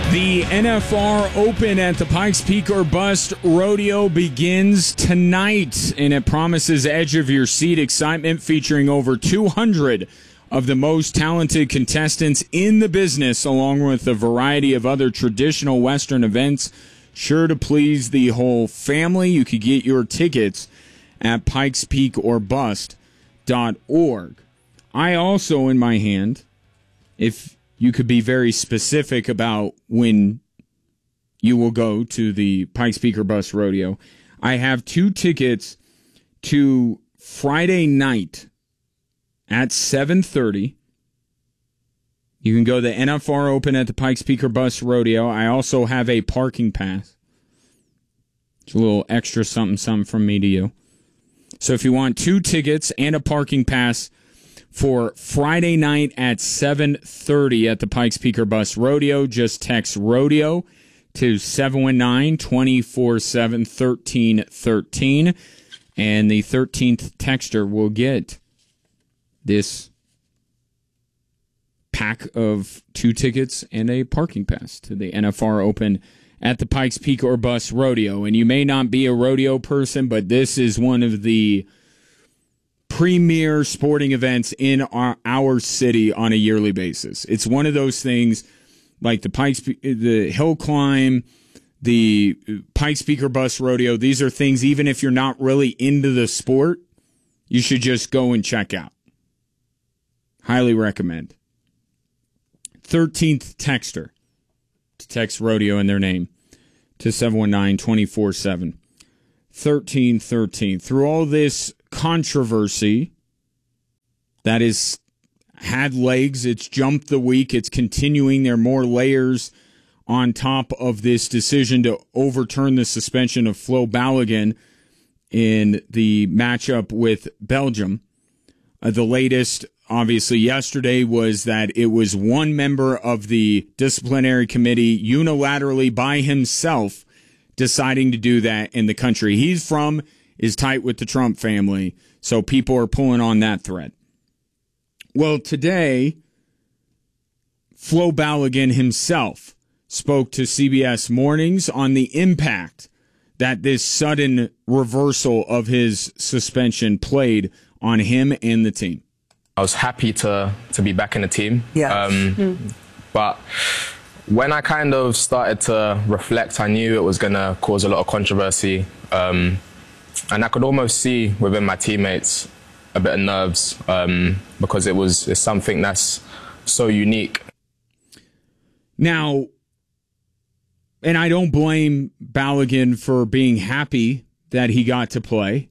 The NFR Open at the Pikes Peak or Bust Rodeo begins tonight, and it promises edge of your seat excitement featuring over 200 of the most talented contestants in the business, along with a variety of other traditional Western events, sure to please the whole family. You could get your tickets at pikespeakorbust.org. I also, in my hand, if you could be very specific about when you will go to the Pikes Peak or Bust Rodeo, I have 2 tickets to Friday night at 7:30. You can go to the NFR Open at the Pikes Peak or Bust Rodeo. I also have a parking pass. It's a little extra something from me to you. So if you want 2 tickets and a parking pass for Friday night at 7:30 at the Pikes Peak or Bust Rodeo, just text rodeo to 719-247-1313, and the 13th texter will get this pack of 2 tickets and a parking pass to the NFR Open at the Pikes Peak or Bust Rodeo. And you may not be a rodeo person, but this is one of the premier sporting events in our city on a yearly basis. It's one of those things like the hill climb, the Pikes Peak or Bust Rodeo. These are things, even if you're not really into the sport, you should just go and check out. Highly recommend. 13th texter to text rodeo in their name to 719-247-1313. Through all this controversy that has had legs, it's jumped the week, it's continuing. There are more layers on top of this decision to overturn the suspension of Flo Balogun in the matchup with Belgium. The latest, obviously, yesterday was that it was one member of the disciplinary committee unilaterally by himself deciding to do that in the country he's from is tight with the Trump family, so people are pulling on that thread. Well, today, Flo Balogun himself spoke to CBS Mornings on the impact that this sudden reversal of his suspension played on him and the team. I was happy to be back in the team. Yeah. But when I kind of started to reflect, I knew it was going to cause a lot of controversy. And I could almost see within my teammates a bit of nerves because it's something that's so unique. Now, and I don't blame Balogun for being happy that he got to play.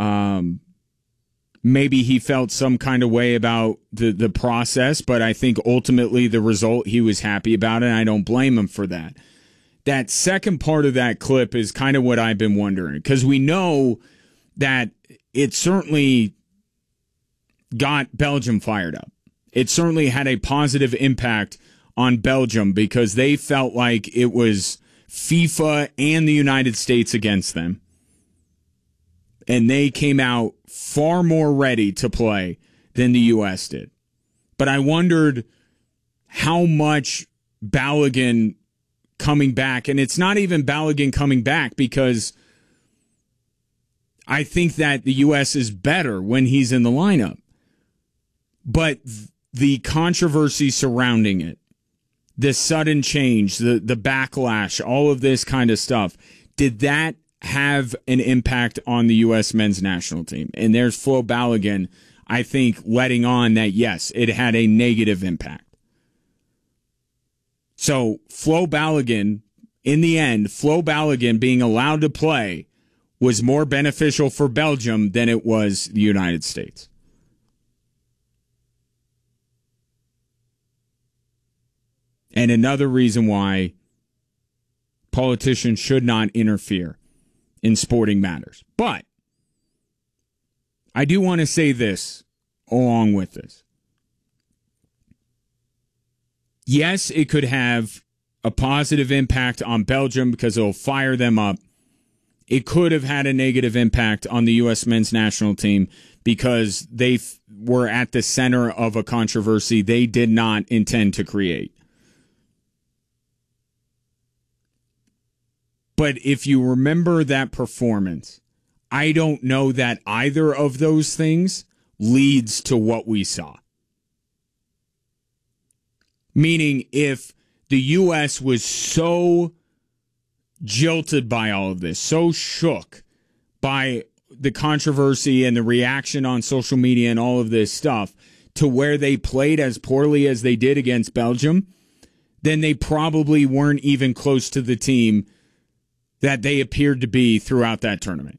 Maybe he felt some kind of way about the process, but I think ultimately the result he was happy about it, and I don't blame him for that. That second part of that clip is kind of what I've been wondering, because we know that it certainly got Belgium fired up. It certainly had a positive impact on Belgium because they felt like it was FIFA and the United States against them. And they came out far more ready to play than the U.S. did. But I wondered how much Balogun coming back, and it's not even Balogun coming back because I think that the U.S. is better when he's in the lineup. But the controversy surrounding it, the sudden change, the backlash, all of this kind of stuff, did that have an impact on the U.S. men's national team? And there's Flo Balogun, I think, letting on that, yes, it had a negative impact. So Flo Balogun, in the end, Flo Balogun being allowed to play was more beneficial for Belgium than it was the United States. And another reason why politicians should not interfere in sporting matters. But I do want to say this along with this. Yes, it could have a positive impact on Belgium because it'll fire them up. It could have had a negative impact on the U.S. men's national team because they were at the center of a controversy they did not intend to create. But if you remember that performance, I don't know that either of those things leads to what we saw. Meaning, if the U.S. was so jilted by all of this, so shook by the controversy and the reaction on social media and all of this stuff, to where they played as poorly as they did against Belgium, then they probably weren't even close to the team that they appeared to be throughout that tournament.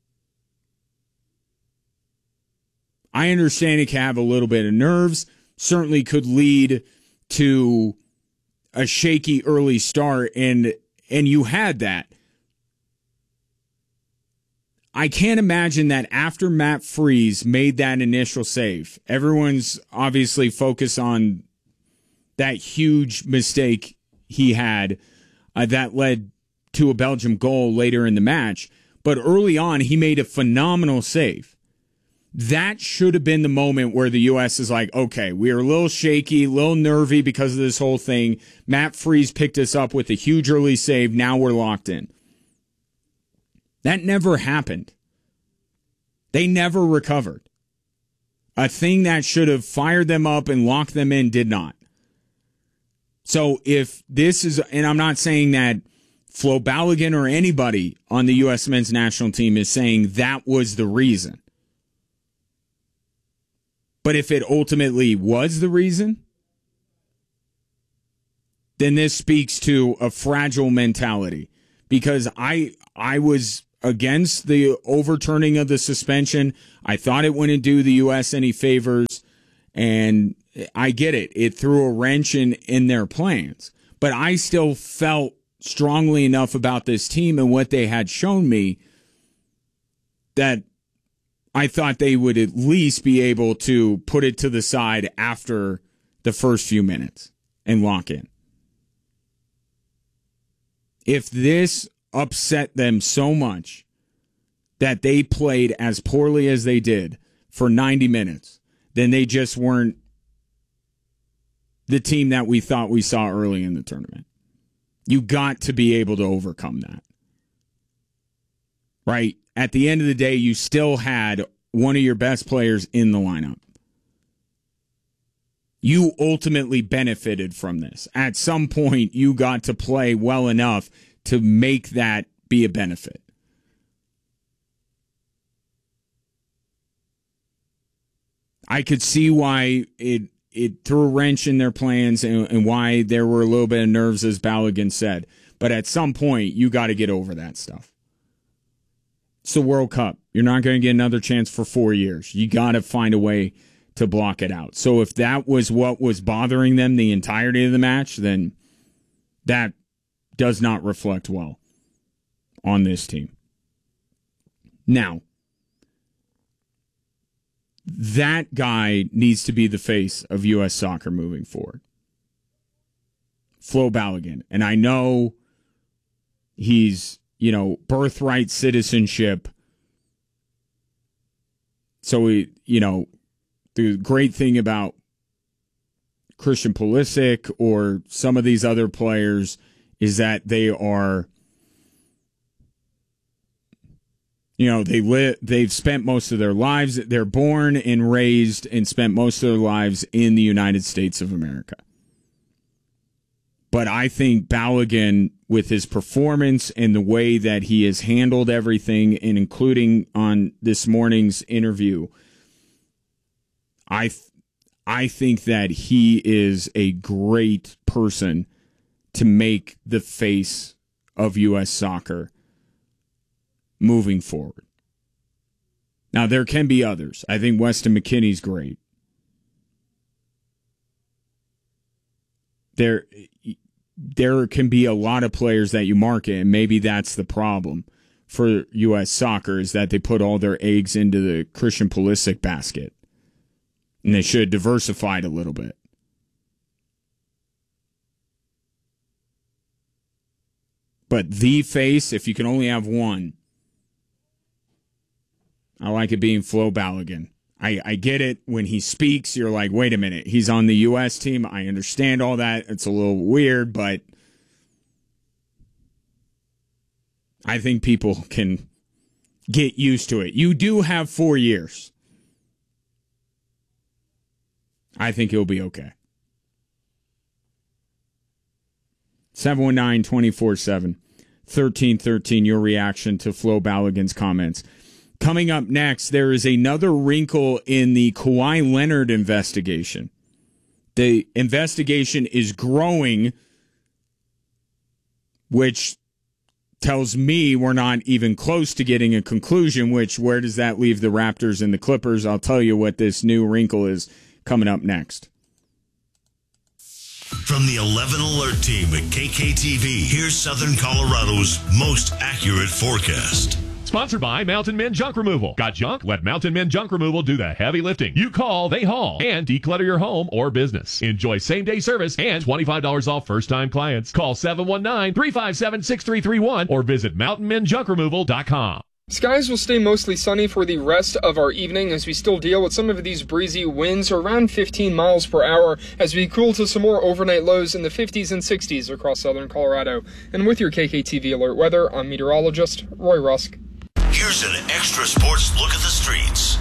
I understand it can have a little bit of nerves, certainly could lead to a shaky early start, and you had that. I can't imagine that after Matt Freese made that initial save, everyone's obviously focused on that huge mistake he had that led to a Belgium goal later in the match. But early on, he made a phenomenal save. That should have been the moment where the U.S. is like, okay, we are a little shaky, a little nervy because of this whole thing. Matt Freese picked us up with a huge early save. Now we're locked in. That never happened. They never recovered. A thing that should have fired them up and locked them in did not. So if this is, and I'm not saying that Flo Balogun or anybody on the U.S. men's national team is saying that was the reason. But if it ultimately was the reason, then this speaks to a fragile mentality. Because I was against the overturning of the suspension. I thought it wouldn't do the U.S. any favors. And I get it. It threw a wrench in their plans. But I still felt strongly enough about this team and what they had shown me that I thought they would at least be able to put it to the side after the first few minutes and lock in. If this upset them so much that they played as poorly as they did for 90 minutes, then they just weren't the team that we thought we saw early in the tournament. You got to be able to overcome that. Right? At the end of the day, you still had one of your best players in the lineup. You ultimately benefited from this. At some point, you got to play well enough to make that be a benefit. I could see why it threw a wrench in their plans and why there were a little bit of nerves, as Balogun said. But at some point, you got to get over that stuff. It's the World Cup. You're not going to get another chance for 4 years. You got to find a way to block it out. So if that was what was bothering them the entirety of the match, then that does not reflect well on this team. Now, that guy needs to be the face of U.S. soccer moving forward. Flo Balogun. And I know he's, birthright citizenship. So, the great thing about Christian Pulisic or some of these other players is that they are, they've spent most of their lives, they're born and raised and spent most of their lives in the United States of America. But I think Balogun, with his performance and the way that he has handled everything, and including on this morning's interview, I think that he is a great person to make the face of U.S. soccer moving forward. Now, there can be others. I think Weston McKennie's great. There can be a lot of players that you market, and maybe that's the problem for U.S. soccer, is that they put all their eggs into the Christian Pulisic basket. And they should have diversified a little bit. But the face, if you can only have one, I like it being Flo Balogun. I get it. When he speaks, you're like, wait a minute, he's on the U.S. team. I understand all that. It's a little weird, but I think people can get used to it. You do have 4 years. I think he'll be okay. 719-24-7. 1313, your reaction to Flo Balogun's comments. Coming up next, there is another wrinkle in the Kawhi Leonard investigation. The investigation is growing, which tells me we're not even close to getting a conclusion, where does that leave the Raptors and the Clippers? I'll tell you what this new wrinkle is coming up next. From the 11 Alert team at KKTV, here's Southern Colorado's most accurate forecast. Sponsored by Mountain Men Junk Removal. Got junk? Let Mountain Men Junk Removal do the heavy lifting. You call, they haul, and declutter your home or business. Enjoy same-day service and $25 off first-time clients. Call 719-357-6331 or visit mountainmenjunkremoval.com. Skies will stay mostly sunny for the rest of our evening as we still deal with some of these breezy winds around 15 miles per hour as we cool to some more overnight lows in the 50s and 60s across southern Colorado. And with your KKTV Alert weather, I'm meteorologist Roy Rusk. Here's an extra sports look at the streets.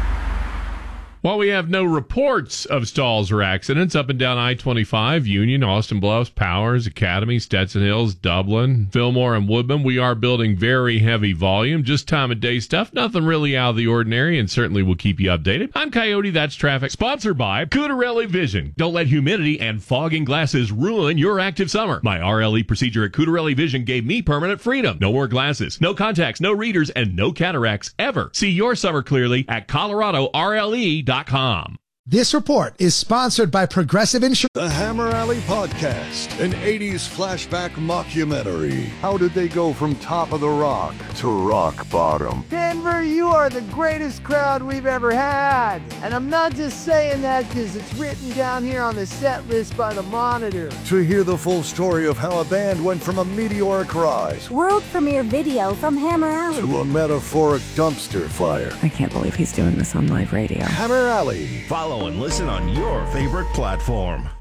While we have no reports of stalls or accidents up and down I-25, Union, Austin Bluffs, Powers, Academy, Stetson Hills, Dublin, Fillmore, and Woodman, we are building very heavy volume. Just time of day stuff. Nothing really out of the ordinary, and certainly we'll keep you updated. I'm Coyote, that's traffic. Sponsored by Cutarelli Vision. Don't let humidity and fogging glasses ruin your active summer. My RLE procedure at Cutarelli Vision gave me permanent freedom. No more glasses, no contacts, no readers, and no cataracts ever. See your summer clearly at ColoradoRLE.com. This report is sponsored by Progressive Insurance. The Hammer Alley Podcast, an 80s flashback mockumentary. How did they go from top of the rock to rock bottom? Denver, you are the greatest crowd we've ever had. And I'm not just saying that because it's written down here on the set list by the Monitor. To hear the full story of how a band went from a meteoric rise, world premiere video from Hammer Alley, to a metaphoric dumpster fire. I can't believe he's doing this on live radio. Hammer Alley. Follow and listen on your favorite platform.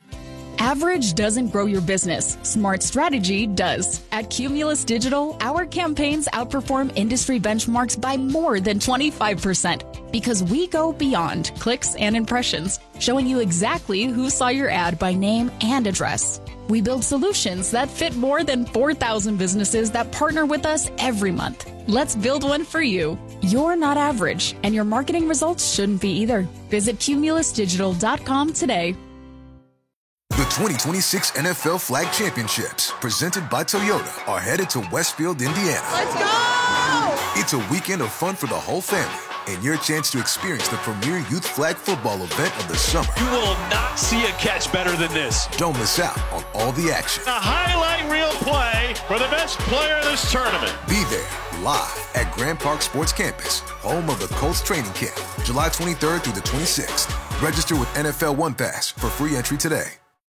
Average doesn't grow your business. Smart strategy does. At Cumulus Digital, our campaigns outperform industry benchmarks by more than 25% because we go beyond clicks and impressions, showing you exactly who saw your ad by name and address. We build solutions that fit more than 4,000 businesses that partner with us every month. Let's build one for you. You're not average, and your marketing results shouldn't be either. Visit cumulusdigital.com today. The 2026 NFL Flag Championships, presented by Toyota, are headed to Westfield, Indiana. Let's go! It's a weekend of fun for the whole family, and your chance to experience the premier youth flag football event of the summer. You will not see a catch better than this. Don't miss out on all the action. A highlight reel play for the best player in this tournament. Be there, live at Grand Park Sports Campus, home of the Colts training camp, July 23rd through the 26th. Register with NFL One Pass for free entry today.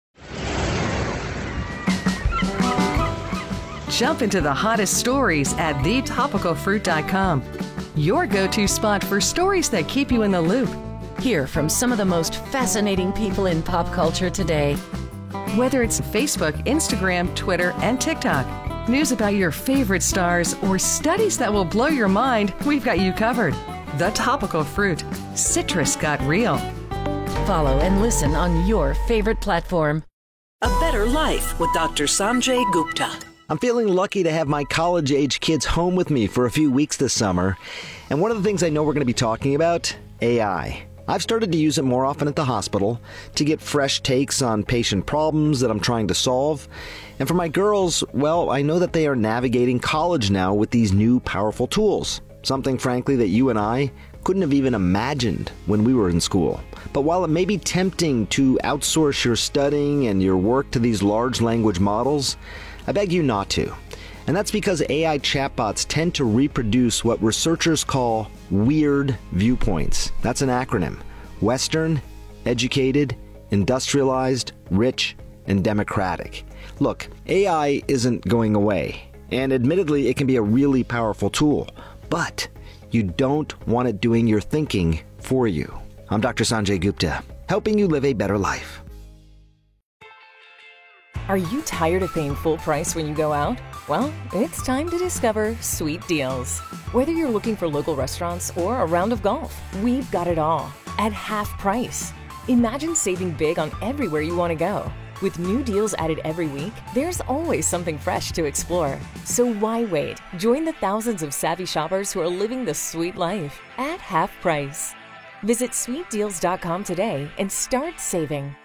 Jump into the hottest stories at thetopicalfruit.com. Your go-to spot for stories that keep you in the loop. Hear from some of the most fascinating people in pop culture today. Whether it's Facebook, Instagram, Twitter, and TikTok, news about your favorite stars, or studies that will blow your mind, we've got you covered. The Topical Fruit. Citrus got real. Follow and listen on your favorite platform. A Better Life with Dr. Sanjay Gupta. I'm feeling lucky to have my college-age kids home with me for a few weeks this summer. And one of the things I know we're going to be talking about, AI. I've started to use it more often at the hospital to get fresh takes on patient problems that I'm trying to solve. And for my girls, well, I know that they are navigating college now with these new powerful tools. Something, frankly, that you and I couldn't have even imagined when we were in school. But while it may be tempting to outsource your studying and your work to these large language models, I beg you not to. And that's because AI chatbots tend to reproduce what researchers call weird viewpoints. That's an acronym. Western, educated, industrialized, rich, and democratic. Look, AI isn't going away. And admittedly, it can be a really powerful tool. But you don't want it doing your thinking for you. I'm Dr. Sanjay Gupta, helping you live a better life. Are you tired of paying full price when you go out? Well, it's time to discover Sweet Deals. Whether you're looking for local restaurants or a round of golf, we've got it all at half price. Imagine saving big on everywhere you want to go. With new deals added every week, there's always something fresh to explore. So why wait? Join the thousands of savvy shoppers who are living the sweet life at half price. Visit sweetdeals.com today and start saving.